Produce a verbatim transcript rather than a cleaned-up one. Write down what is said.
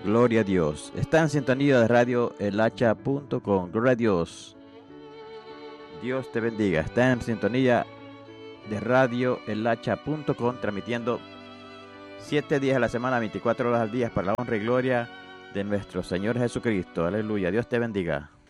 Gloria a Dios. Está en sintonía de radio el hacha punto com. Gloria a Dios. Dios te bendiga. Está en sintonía de radio el hacha punto com, transmitiendo siete días a la semana, veinticuatro horas al día, para la honra y gloria de nuestro Señor Jesucristo. Aleluya. Dios te bendiga.